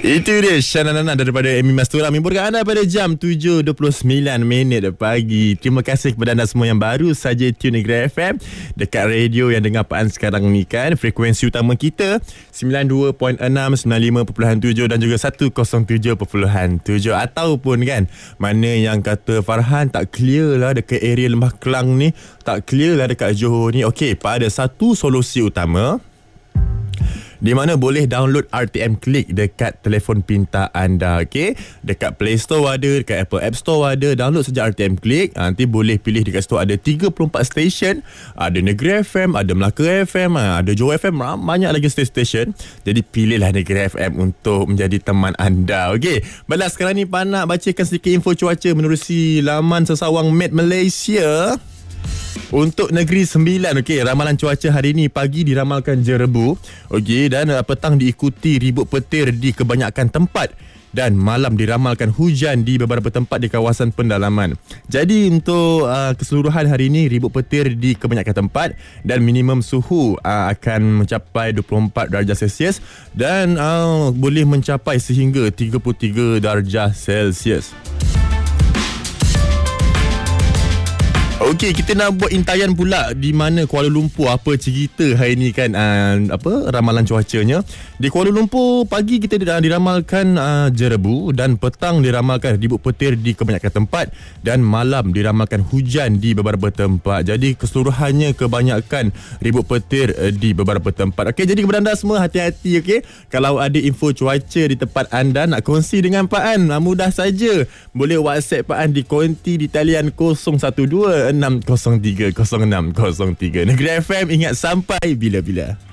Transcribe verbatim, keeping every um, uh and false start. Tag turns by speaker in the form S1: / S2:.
S1: Itu dia Shananana daripada Amy Mastura menghiburkan anda pada jam tujuh dua puluh sembilan minit pagi. Terima kasih kepada anda semua yang baru saja tune Negeri F M dekat radio yang dengar Paan sekarang ni kan. Frekuensi utama kita sembilan puluh dua perpuluhan enam, sembilan puluh lima perpuluhan tujuh dan juga seratus tujuh perpuluhan tujuh. Ataupun kan, mana yang kata Farhan tak clear lah dekat area Lembah Kelang ni, tak clear lah dekat Johor ni. Okey, pada satu solusi utama di mana boleh download R T M Click dekat telefon pintar anda. Okey, dekat Play Store ada, dekat Apple App Store ada. Download saja R T M Click. Nanti boleh pilih dekat situ ada tiga puluh empat stesen. Ada Negeri F M, ada Melaka F M, ada Johor F M, banyak lagi stesen. Jadi pilihlah Negeri F M untuk menjadi teman anda. Okey, baiklah sekarang ni Pak nak bacakan sedikit info cuaca menerusi laman sesawang Met Malaysia. Untuk Negeri Sembilan, okey, ramalan cuaca hari ini pagi diramalkan jerebu, okey, dan uh, petang diikuti ribut petir di kebanyakan tempat dan malam diramalkan hujan di beberapa tempat di kawasan pendalaman. Jadi untuk uh, keseluruhan hari ini ribut petir di kebanyakan tempat dan minimum suhu uh, akan mencapai dua puluh empat darjah Celsius dan uh, boleh mencapai sehingga tiga puluh tiga darjah Celsius. Okey, kita nak buat intayan pula di mana Kuala Lumpur. Apa cerita hari ni kan, uh, apa ramalan cuacanya. Di Kuala Lumpur pagi kita diramalkan uh, jerebu dan petang diramalkan ribut petir di kebanyakan tempat dan malam diramalkan hujan di beberapa tempat. Jadi keseluruhannya kebanyakan ribut petir uh, di beberapa tempat. Okey, jadi kepada anda semua hati-hati, okey. Kalau ada info cuaca di tempat anda nak kongsi dengan Pak An, uh, mudah saja. Boleh WhatsApp Pak An di konti di talian kosong satu dua enam kosong tiga kosong enam kosong tiga. Negeri F M, ingat sampai bila-bila.